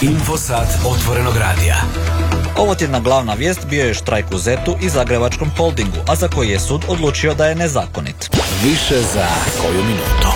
Infosat otvorenog radija. Ovo tjedna glavna vijest bio je štrajk u ZET-u i Zagrebačkom holdingu, a za koji je sud odlučio da je nezakonit. Više za koju minutu.